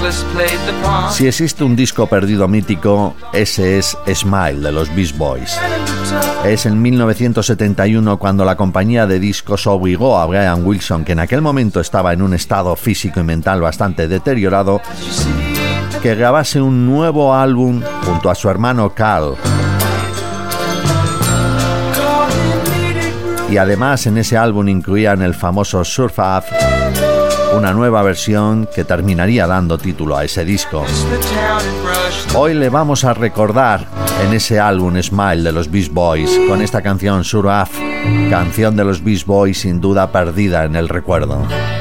Si existe un disco perdido mítico, ese es Smile de los Beach Boys. Es en 1971 cuando la compañía de discos obligó a Brian Wilson, que en aquel momento estaba en un estado físico y mental bastante deteriorado, que grabase un nuevo álbum junto a su hermano Carl. Y además en ese álbum incluían el famoso Surf Up, una nueva versión que terminaría dando título a ese disco. Hoy le vamos a recordar en ese álbum Smile de los Beach Boys con esta canción Surf Up, canción de los Beach Boys sin duda perdida en el recuerdo.